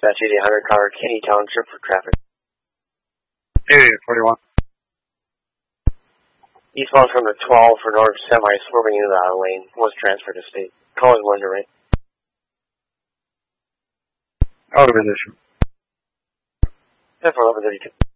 Dispatch 8800, cover Kinney Township for traffic. 8841. Eastbound from the 12 for north semi swerving into the outer lane was transferred to state. Calling one to right. Out of position. 10 for 1132.